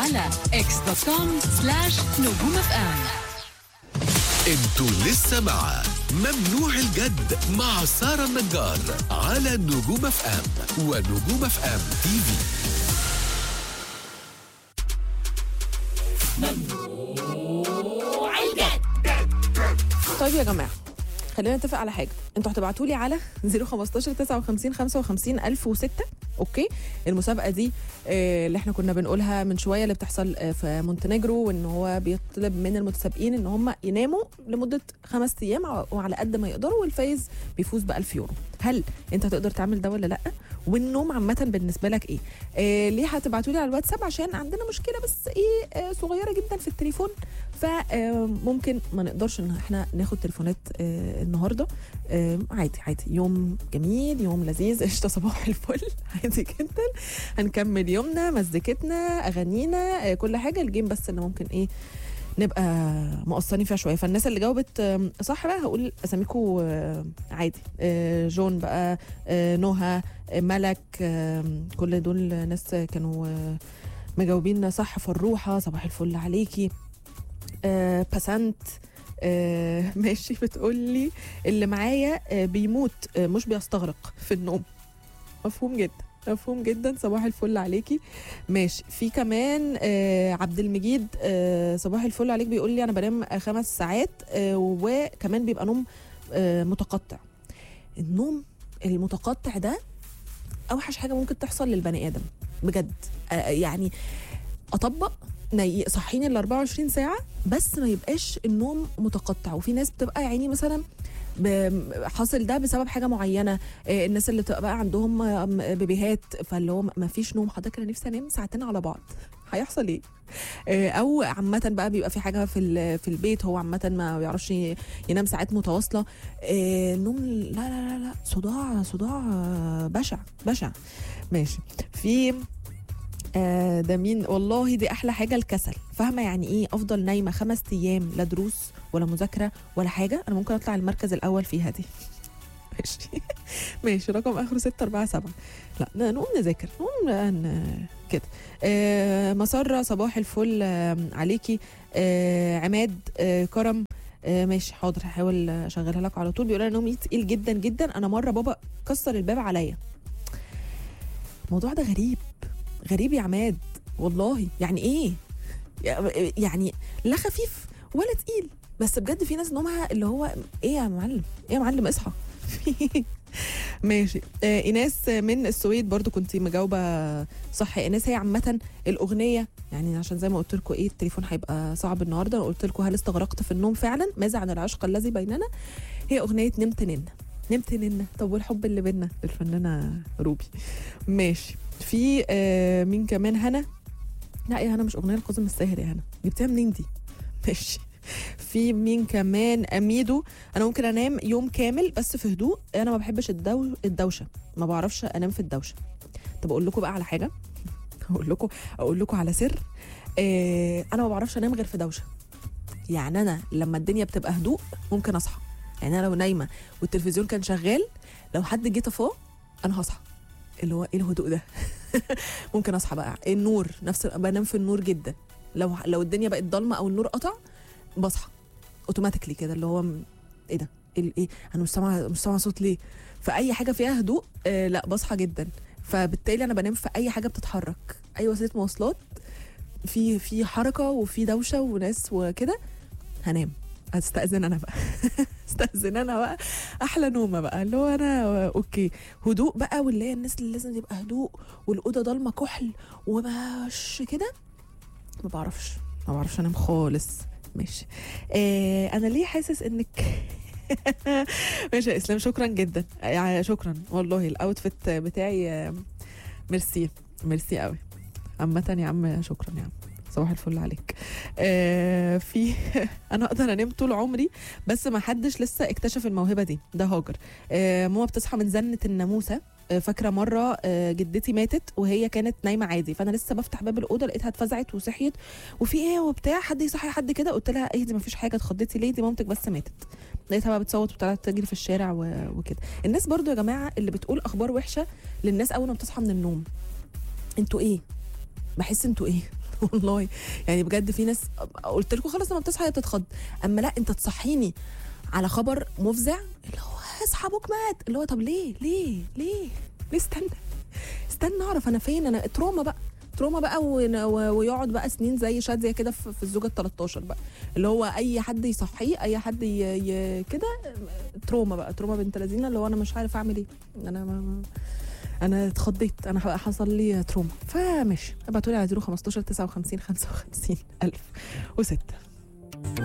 على x.com/نجوم FM. انتوا لسه مع ممنوع الجد مع سارة النجار على نجوم اف ام ونجوم اف ام تي في. ممنوع الجد. طيب يا جماعه، خلينا نتفق على حاجه. انتوا هتبعتوا لي على 015 59 55 1006. اوكي، المسابقه دي اللي احنا كنا بنقولها من شويه، اللي بتحصل في مونتينيجرو، وان هو بيطلب من المتسابقين ان هم يناموا لمده 5 ايام وعلى قد ما يقدروا، والفايز بيفوز ب1000 يورو. هل انت هتقدر تعمل ده ولا لا؟ والنوم عامه بالنسبه لك ايه؟ ليه هتبعتوا لي على الواتساب؟ عشان عندنا مشكله بس ايه صغيره جدا في التليفون، فممكن ما نقدرش ان احنا ناخد تليفونات النهارده. عادي عادي، يوم جميل، يوم لذيذ، قشطه، صباح الفل، عادي جدا. هنكمل يومنا، مزيكتنا، اغانينا، كل حاجه. الجيم بس اللي ممكن ايه نبقى مقصرين فيها شويه. فالناس اللي جاوبت صح بقى هقول اساميكم عادي. جون بقى، نهى، ملك، كل دول ناس كانوا مجاوبين صح. فروحه، صباح الفل عليكي. باسنت، ماشي، بتقولي اللي معايا بيموت مش بيستغرق في النوم. مفهوم جدا، مفهوم جدا، صباح الفل عليكي. ماشي. في كمان عبد المجيد، صباح الفل عليك، بيقول لي انا بنام 5 ساعات وكمان بيبقى نوم متقطع. النوم المتقطع ده اوحش حاجه ممكن تحصل للبني ادم بجد. يعني اطبق صحيني ال 24 ساعه بس ما يبقاش النوم متقطع. وفي ناس بتبقى يعني مثلا حاصل ده بسبب حاجه معينه. الناس اللي بتبقى بقى عندهم بيبيهات، فاللي هو ما فيش نوم. حضرتك انا نفسي انام 2 ساعتين على بعض، هيحصل ايه؟ او عامه بقى بيبقى في حاجه في البيت، هو عامه ما بيعرفش ينام ساعات متواصله. النوم لا لا لا لا، صداع بشع بشع. ماشي. في ده مين؟ والله دي احلى حاجه، الكسل. فاهمه يعني ايه افضل نايمه 5 ايام، لا دروس ولا مذاكره ولا حاجه؟ انا ممكن اطلع المركز الاول فيها دي. ماشي. ماشي. رقم اخره 647. لا نقوم نذاكر، نقوم كده. مسره، صباح الفل عليكي. عماد، كرم، ماشي حاضر، هحاول اشغلها لك على طول. بيقول لي نومي تقيل جدا جدا، انا مره بابا كسر الباب عليا. الموضوع ده غريب يا عماد، والله. يعني ايه؟ يعني لا خفيف ولا تقيل، بس بجد في ناس نومها اللي هو ايه يا معلم، ايه يا معلم، اصحى. ماشي. ايناس من السويد برضو كنتي مجاوبه صح. ايناس، هي عامه الاغنيه، يعني عشان زي ما قلت لكم ايه التليفون هيبقى صعب النهارده، انا قلت لكم هل استغرقت في النوم فعلا؟ ماذا عن العشق الذي بيننا؟ هي اغنيه نمت ننا. طب والحب اللي بينا الفنانه روبي. ماشي. في مين كمان؟ هنا. لا يا هنا، مش اغنيه القاسم الساهر يا هنا، جبتها منين دي؟ ماشي. في مين كمان؟ اميدو، انا ممكن انام يوم كامل بس في هدوء، انا ما بحبش الدوشه، ما بعرفش انام في الدوشه. طب اقول لكم بقى على حاجه، اقول لكم على سر. انا ما بعرفش انام غير في دوشه. يعني انا لما الدنيا بتبقى هدوء ممكن اصحى. يعني انا لو نايمه والتلفزيون كان شغال، لو حد جه طفاه انا هصحى. اللي هو ايه الهدوء ده؟ ممكن اصحى بقى. النور نفس، بنام في النور جدا. لو الدنيا بقت ضلمه او النور قطع بصحى اوتوماتيكلي كده، اللي هو ايه ده؟ ايه انا مش سامعه صوت ليه؟ فاي حاجه فيها هدوء لا بصحى جدا. فبالتالي انا بنام في اي حاجه بتتحرك، اي وسيله مواصلات في حركه وفي دوشه وناس وكده، هنام. استأذن انا بقى احلى نومه بقى، اللي هو انا اوكي هدوء بقى، واللي هي الناس اللي لازم يبقى هدوء والاوضه ضلمه كحل ومش كده، ما بعرفش انام خالص. ماشي. انا ليه حاسس انك ماشي يا اسلام، شكرا جدا، يعني شكرا والله. الاوتفيت بتاعي ميرسي قوي. عامه يا عم شكرا يا عم، صباح الفل عليك. في انا اقدر انام طول عمري بس ما حدش لسه اكتشف الموهبه دي. ده هاجر. ماما بتصحى من زنه الناموسه. فاكره مره جدتي ماتت وهي كانت نايمه عادي، فانا لسه بفتح باب الاوضه لقيتها اتفزعت وصحيت وفي ايه وبتاع، حد يصحي حد كده. قلت لها ايه دي، ما فيش حاجه، اتخضيتي ليه؟ دي مامتك بس ماتت. لقيتها بقى بتصوت وطلعت تجري في الشارع وكده. الناس برضو يا جماعه اللي بتقول اخبار وحشه للناس اول ما بتصحى من النوم، انتوا ايه؟ بحس انتوا ايه؟ والله يعني بجد في ناس قلت لكم خلاص لما بتصحى هي تتخض، اما لا انت تصحيني على خبر مفزع اللي هو اصحى ابوك مات، اللي هو طب ليه استنى اعرف انا فين، انا تروما بقى ويقعد بقى سنين زي شادية كده في الزوجة ال13 بقى، اللي هو اي حد يصحيه، اي حد كده تروما بنت لذينه، اللي هو انا مش عارف اعمل ايه، انا اتخضيت، انا حصل لي تروما. فماشي ابعتوا لي على 015 59 55 1006.